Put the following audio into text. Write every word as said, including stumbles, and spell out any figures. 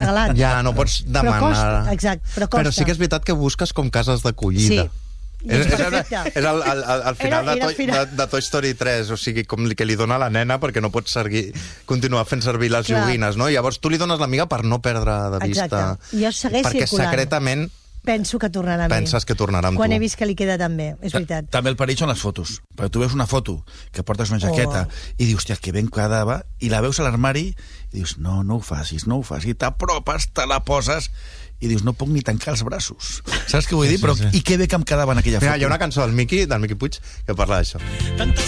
regalat. Ja, no pots demanar. Però costa, exacte, però costa. Però sí que és veritat que busques com cases d'acollida. Sí. És, és, Perfecte. és el, el, el, el final, Era- era de, Toy, final. de, de Toy Story tres, o sigui, com li- que li dona a la nena perquè no pot seguir, continuar fent servir les Clar. joguines, no? Llavors tu li dones l'amiga per no perdre de vista. Exacte. I jo segueix perquè circulant. secretament Penso que tornarà a mi. penses que tornarà amb Quan tu. he vist que li queda tan bé, és veritat. També el perill són les fotos. Perquè tu veus una foto que portes una jaqueta Oh. i dius, hòstia, que ben quedava, i la veus a l'armari i dius, no, no ho facis, no ho facis. T'apropes, te la poses i dius, no puc ni tancar els braços. Saps què vull dir? Però, i que bé que em quedava en aquella Mira, foto. hi ha una cançó del Miqui, del Miqui Puig, que parla d'això. Tantes